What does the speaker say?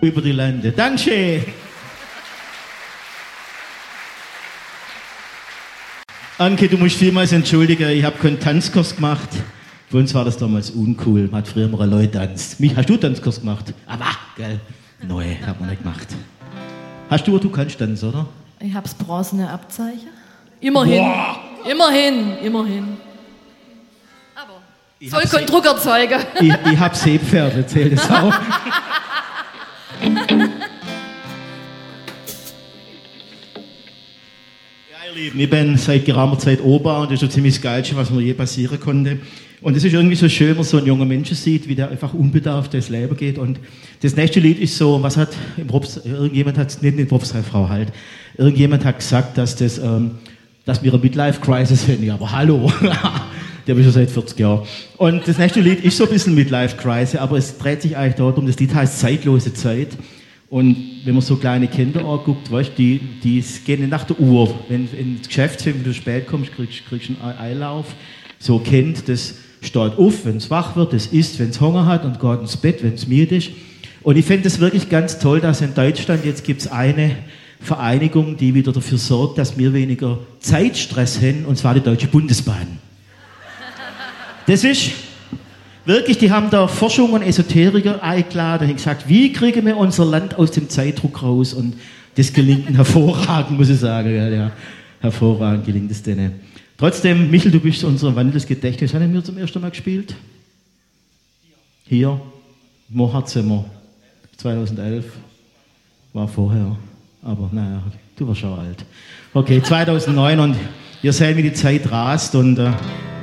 über die Lande. Dankeschön. Anke, du musst vielmals entschuldigen, ich habe keinen Tanzkurs gemacht. Für uns war das damals uncool. Man hat früher immer Leute tanzt. Mich hast du Tanzkurs gemacht? Aber, gell? Nein, hat man nicht gemacht. Du kannst tanzen, oder? Ich hab's bronzene Abzeichen. Immerhin. Boah. Immerhin. Aber soll kein Druck erzeugen. Ich hab Seepferd, erzähl das auch. Ihr Lieben, ich bin seit geraumer Zeit Opa und das ist so ziemlich das Geilste, was mir je passieren konnte. Und es ist irgendwie so schön, wenn man so einen jungen Menschen sieht, wie der einfach unbedarft durchs Leben geht. Und das nächste Lied ist so, was hat irgendjemand hat, nicht eine Propstreifrau halt, irgendjemand hat gesagt, dass wir eine Midlife-Crisis hätten. Ja, aber hallo, der bin schon seit 40 Jahren. Und das nächste Lied ist so ein bisschen Midlife-Crisis, aber es dreht sich eigentlich darum, das Lied heißt Zeitlose Zeit. Und wenn man so kleine Kinder anguckt, weißt du, die gehen nicht nach der Uhr. Wenn ins Geschäft, wenn du spät kommst, kriegst du einen Einlauf. So ein Kind, das steht auf, wenn es wach wird, das isst, wenn es Hunger hat und geht ins Bett, wenn es müde ist. Und ich finde es wirklich ganz toll, dass in Deutschland jetzt gibt es eine Vereinigung, die wieder dafür sorgt, dass wir weniger Zeitstress haben, und zwar die Deutsche Bundesbahn. Das ist wirklich, die haben da Forschung und Esoteriker eingeladen und gesagt, wie kriegen wir unser Land aus dem Zeitdruck raus? Und das gelingt ihnen hervorragend, muss ich sagen. Ja, hervorragend gelingt es denen. Trotzdem, Michel, du bist unser wandelndes Gedächtnis. Haben wir zum ersten Mal gespielt? Hier, Mohatzimmer, 2011. War vorher, aber naja, du warst schon alt. Okay, 2009 und ihr seht, wie die Zeit rast und